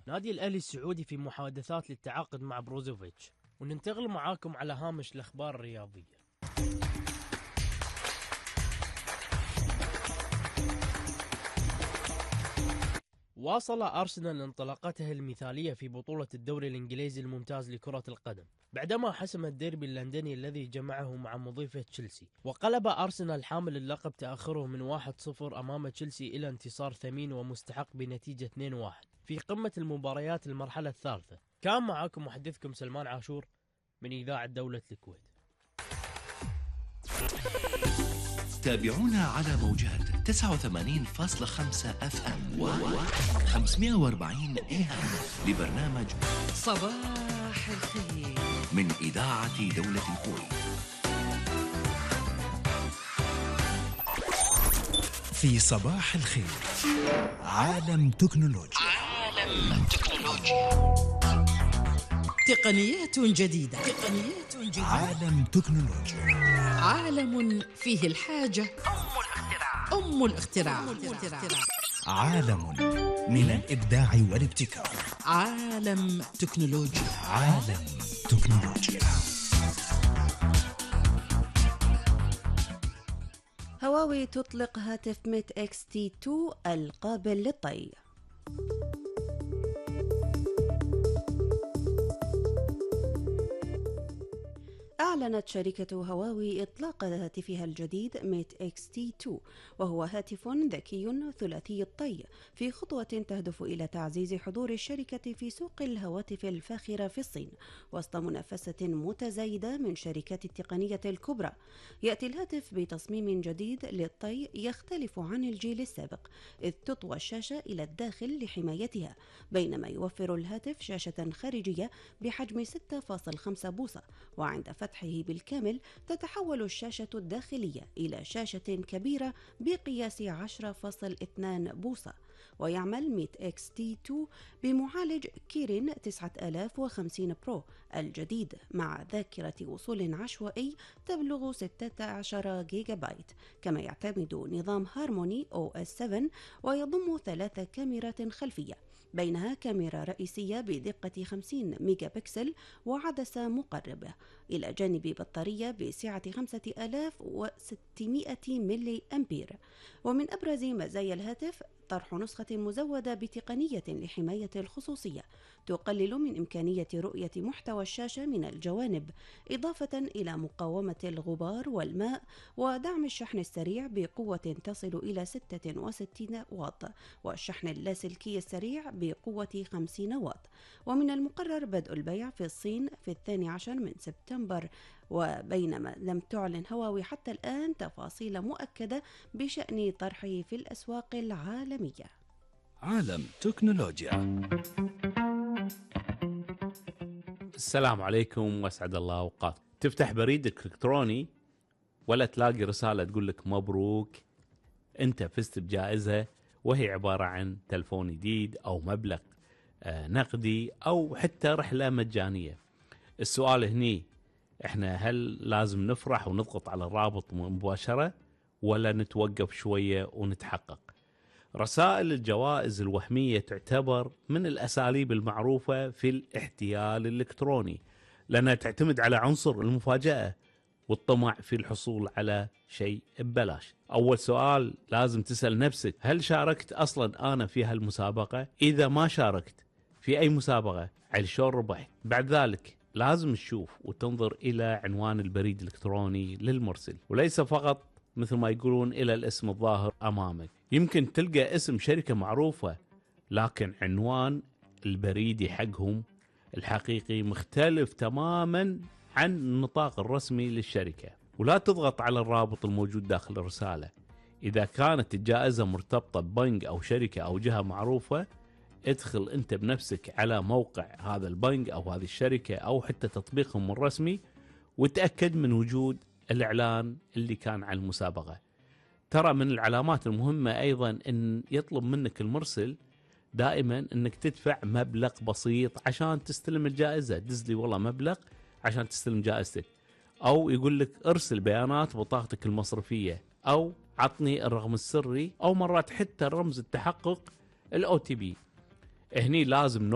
نادي الأهلي السعودي في محادثات للتعاقد مع بروزوفيتش. وننتقل معاكم على هامش الأخبار الرياضية. واصل أرسنال انطلاقته المثالية في بطولة الدوري الإنجليزي الممتاز لكرة القدم بعدما حسم الديربي اللندني الذي جمعه مع مضيفه تشيلسي، وقلب أرسنال حامل اللقب تأخره من 1-0 أمام تشيلسي إلى انتصار ثمين ومستحق بنتيجة 2-1 في قمة المباريات المرحلة الثالثة. كان معكم محدثكم سلمان عاشور من إذاعة دولة الكويت. تابعونا على موجات 89.5 FM و 540 AM لبرنامج صباح الخير من إذاعة دولة الكويت. في صباح الخير عالم تكنولوجيا. تقنيات جديدة. عالم تكنولوجيا. عالم فيه الحاجة أم الاختراع. عالم من الإبداع والابتكار. عالم تكنولوجيا. عالم تكنولوجيا. هواوي تطلق هاتف ميت اكس تي 2 القابل للطي. أعلنت شركة هواوي إطلاق هاتفها الجديد ميت اكس تي 2، وهو هاتف ذكي ثلاثي الطي في خطوة تهدف إلى تعزيز حضور الشركة في سوق الهواتف الفاخرة في الصين وسط منافسة متزايدة من شركات التقنية الكبرى. يأتي الهاتف بتصميم جديد للطي يختلف عن الجيل السابق، إذ تطوى الشاشة إلى الداخل لحمايتها، بينما يوفر الهاتف شاشة خارجية بحجم 6.5 بوصة، وعند فتحه بالكامل تتحول الشاشة الداخلية إلى شاشة كبيرة بقياس 10.2 بوصة. ويعمل ميت اكس تي 2 بمعالج كيرين 9050 برو الجديد مع ذاكرة وصول عشوائي تبلغ 16 جيجا بايت، كما يعتمد نظام هارموني OS 7 ويضم 3 كاميرات خلفية، بينها كاميرا رئيسية بدقة 50 ميجا بكسل وعدسة مقربة، إلى جانب بطارية بسعة 5600 ملي أمبير. ومن أبرز مزايا الهاتف طرح نسخة مزودة بتقنية لحماية الخصوصية تقلل من إمكانية رؤية محتوى الشاشة من الجوانب، إضافة إلى مقاومة الغبار والماء، ودعم الشحن السريع بقوة تصل إلى 66 واط، والشحن اللاسلكي السريع بقوة 50 واط. ومن المقرر بدء البيع في الصين في 12 من سبتمبر، وبينما لم تعلن هواوي حتى الآن تفاصيل مؤكدة بشأن طرحه في الأسواق العالمية. عالم تكنولوجيا. السلام عليكم واسعد الله اوقاتكم. تفتح بريدك الالكتروني ولا تلاقي رسالة تقول لك مبروك انت فزت بجائزة، وهي عبارة عن تلفون جديد او مبلغ نقدي او حتى رحلة مجانية. السؤال هني احنا هل لازم نفرح ونضغط على الرابط مباشرة ولا نتوقف شوية ونتحقق؟ رسائل الجوائز الوهمية تعتبر من الأساليب المعروفة في الاحتيال الإلكتروني، لأنها تعتمد على عنصر المفاجأة والطمع في الحصول على شيء ببلاش. أول سؤال لازم تسأل نفسك، هل شاركت أصلا أنا في هالمسابقة؟ إذا ما شاركت في أي مسابقة على شلون ربحت؟ بعد ذلك لازم تشوف وتنظر إلى عنوان البريد الإلكتروني للمرسل، وليس فقط مثل ما يقولون إلى الاسم الظاهر أمامك. يمكن تلقى اسم شركة معروفة لكن عنوان البريدي حقهم الحقيقي مختلف تماما عن النطاق الرسمي للشركة. ولا تضغط على الرابط الموجود داخل الرسالة. إذا كانت الجائزة مرتبطة ببنك أو شركة أو جهة معروفة، ادخل أنت بنفسك على موقع هذا البنك أو هذه الشركة أو حتى تطبيقهم الرسمي وتأكد من وجود الإعلان اللي كان عن المسابقة. ترى من العلامات المهمة أيضا أن يطلب منك المرسل دائما أنك تدفع مبلغ بسيط عشان تستلم الجائزة. دز لي والله مبلغ عشان تستلم جائزتك، أو يقول لك ارسل بيانات بطاقتك المصرفية، أو عطني الرقم السري، أو مرات حتى رمز التحقق الOTP. هني لازم